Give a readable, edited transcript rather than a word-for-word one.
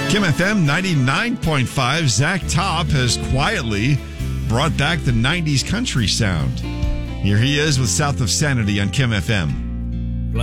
Kim FM 99.5. Zach Top has quietly brought back the 90s country sound. Here he is with South of Sanity on Kim FM.